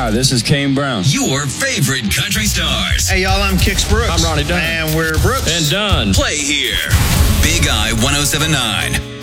Hi, this is Kane Brown. Your favorite country stars. Hey, y'all, I'm Kix Brooks. I'm Ronnie Dunn. And we're Brooks. And Dunn. Play here. Big Eye 107.9.